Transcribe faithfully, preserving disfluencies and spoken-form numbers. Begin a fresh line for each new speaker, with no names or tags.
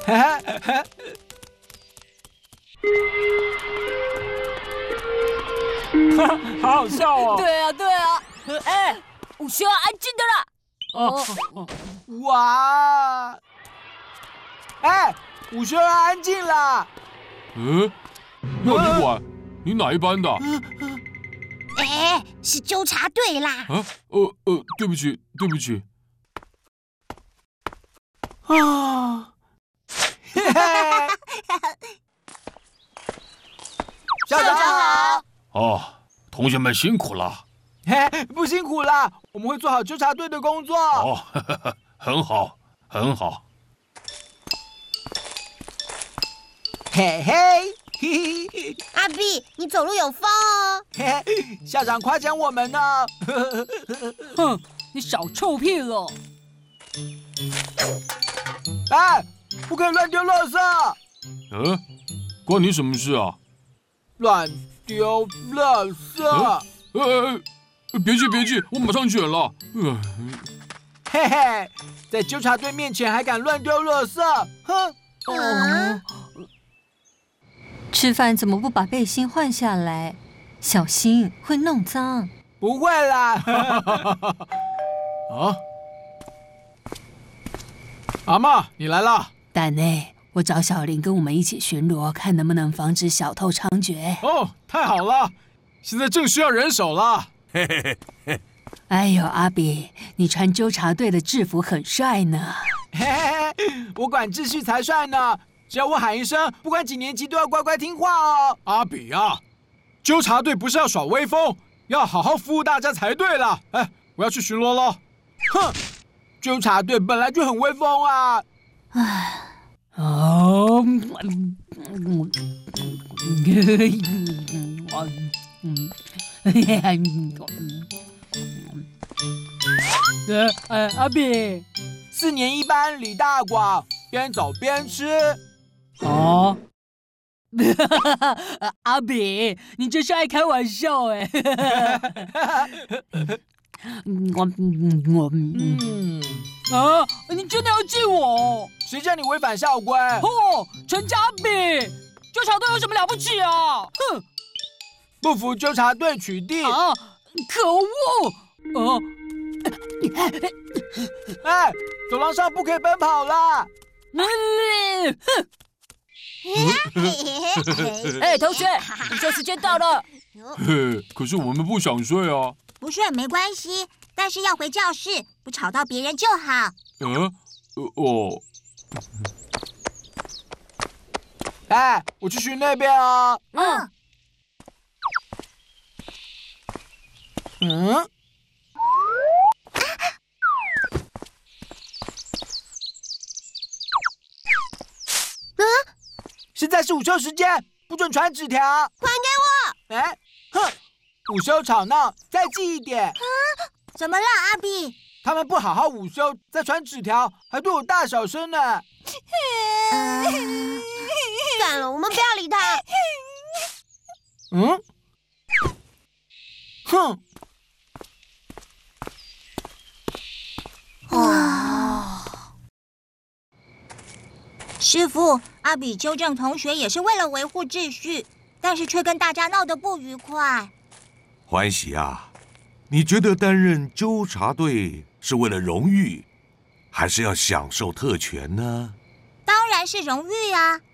好好笑哦！
对啊，对啊。哎，午休要安静的啦。
哦，哦
哇！哎，午休要安静啦。
嗯，那你管？你哪一班的？
哎，是纠察队啦。
啊，呃呃，对不起，对不起。
啊！校长好。
哦，同学们辛苦了。
嘿，不辛苦啦，我们会做好纠察队的工作。
哦，呵呵很好，很好。
嘿嘿，嘿嘿，
阿碧，你走路有风哦。
嘿嘿，校长夸奖我们呢。
哼，你少臭屁了！
哎，不可以乱丢垃圾。
嗯，关你什么事啊？
乱丢垃圾。
呃，别急别急，我马上卷了。呃，
嘿嘿，在纠察队面前还敢乱丢垃圾，哼！
啊！
吃饭怎么不把背心换下来？小心会弄脏。
不会啦。
啊！阿嬷，你来了。
蛋内，我找小林跟我们一起巡逻，看能不能防止小偷猖獗。
哦，太好了，现在正需要人手了。
嘿嘿嘿嘿。
哎呦，阿比，你穿纠察队的制服很帅呢。
嘿嘿嘿，我管秩序才帅呢。只要我喊一声，不管几年级都要乖乖听话哦。
阿比啊，纠察队不是要耍威风，要好好服务大家才对了。哎，我要去巡逻喽。
哼，纠察队本来就很威风啊。
唉，哦，嗯，
呃呃，阿比。
四年一班李大广，边走边吃。
哦，阿比，你真是爱开玩笑哎！
我我
嗯，
啊，你真的要记我？
谁叫你违反校规？
哦，陈家比，纠察队有什么了不起啊？哼！
不服纠察队取缔！
啊，可恶！哦，
哎，走廊上不可以奔跑啦！
嗯，哼！哎，同学，午休时间到了。
嘿，可是我们不想睡啊。
不睡没关系，但是要回教室，不吵到别人就好。
嗯，呃哦。
哎，我去巡那边哦。
嗯。
嗯。
嗯，
现在是午休时间，不准传纸条。还
给
我！哎，哼！午休吵闹，再记一点。啊，
怎么了，阿比？
他们不好好午休，再传纸条，还对我大小声呢。
呃、算了，我们不要理他。
嗯？哼！
哇！师傅，阿比纠正同学也是为了维护秩序，但是却跟大家闹得不愉快。
欢喜啊，你觉得担任纠察队是为了荣誉，还是要享受特权呢？
当然是荣誉啊！